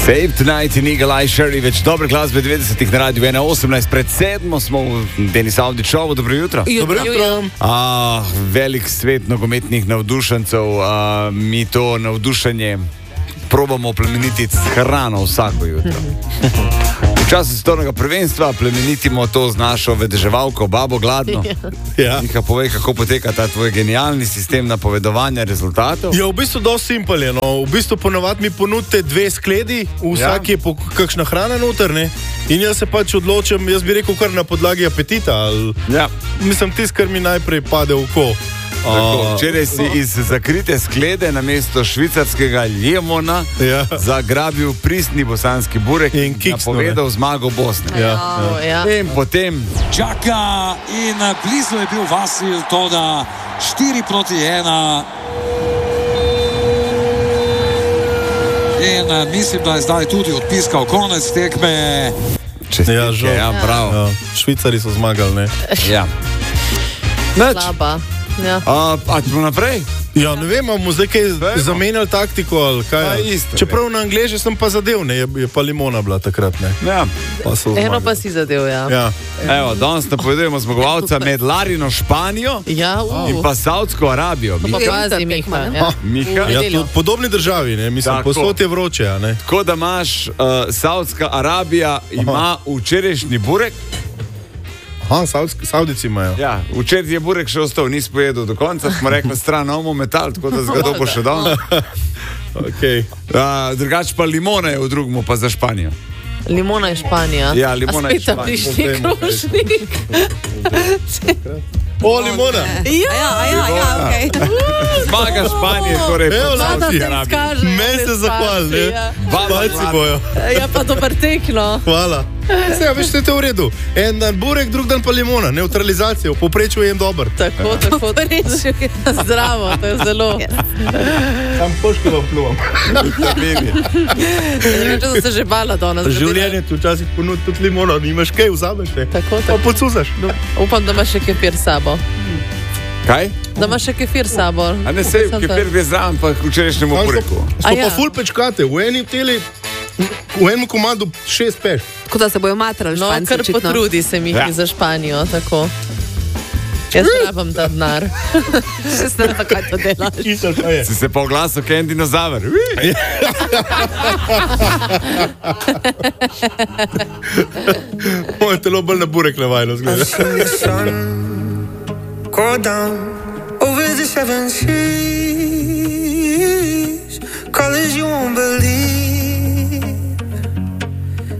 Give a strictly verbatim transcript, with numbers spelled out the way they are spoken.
Save Tonight in Eagle Eye Sherry, več dobre glasbe devetdesetih na radiju ena osemnajst, pred sedmo smo v Denis Avdić šovu. Dobro jutro. Dobro jutro. A, velik svet nogometnih navdušencev, a, mi to navdušenje probamo plemenititi s hrano vsako jutro. V času svetovnega prvenstva plemenitimo to z našo vedeževalko babo Gladno. Ja. Nika, povej, kako poteka ta tvoj genialni sistem napovedovanja rezultatov. Ja, v bistvu dosti simpel je. No. V bistvu ponovadi mi ponudite dve skledi, v vsaki je po kakšna hrana noter, ne? In jaz se pač odločim, jaz bi rekel kar na podlagi apetita. Ali, Ja. mislim, tisto, kar mi najprej pade v oko. Tako, včeraj si iz zakrite sklede namesto švicarskega limona Ja. zagrabil pristni bosanski burek In in kiksnil, napovedal zmago Bosne. Ja, Ja. In potem Čaka in blizu je bil Vasil, toda štiri proti ena. In mislim, da je zdaj tudi odpiskal konec tekme. čestitke, Ja, žal. ja, bravo. Ja. Švicari so zmagali, ne? Ja. Nič. Slaba. Ja. A, a ćemo naprej? Ja, ne vem, bomo zdaj kaj zamenjali taktiko ali kaj. Pa isto, Čeprav na Angleže sem pa zadev, ne, je, je pa limona bila takrat, ne. Ja. Pa so Eno zmagali. pa si zadev, ja. Ja. Evo, danes napovedujemo zmagovalca med Larino Španijo Ja, uh. in pa Saudsko Arabijo. Pa Miha. pazi, Miha. Ja. Miha. Ja, tudi v podobni državi, ne, mislim, Tako. posod je vroče, a ne. Tako da imaš, uh, Saudska Arabija ima včerajšnji burek. Aha, Saudski, Saudici imajo. Ja, včeraj je burek še ostal, nis pojedel do konca, smo rekli stran omo metal, tako da zgado bo še dal. Okay. Uh, drugače pa limona je v drugmu, pa za Španijo. Limona je Španija. Ja, limona je A spet ta Španija. bližnji krožnik. O, limona! Ja, ja, ja, okej. Zmaga Španije, torej Evo, po Lada Saudski se Arabiji. izkaže. Meni se zahvali, ne. Ja. Palci bojo. Ja, pa dober tekno. Hvala. Se, ja, veš, to je v redu. En dan burek, drug dan pa limona. Neutralizacija, v povprečju je en dober. Tako, tako. Zdravo, to je zelo. Sam poški vam pluvam. Ne vem, če sem se že bala danes. Življenje ti včasih ponudi tudi limono, nimaš kaj, vzameš ne. Tako, Pa tako. pocuzaš. Upam, da imaš še kefir s sabo. Kaj? Da imaš še kefir s sabo. A ne sej, kefir bi zraven, pa k včerajšnjemu Tam so, bureku. so A pa ja. ful pečkate, v eni teli, v enem komadu šest peš. Tako da se bojo matrali No, Španci, kar očitno. potrudi se mi Ja. za Španijo, tako. Jaz rabim ta denar. Še sem pa kaj to delaš. Čisto kaj je. Si se pa oglasil, kaj je en dinozaver. Ui. Moje telo bolj na burek navajno zgleda. The sun go down over the seven seas, colors you won't believe.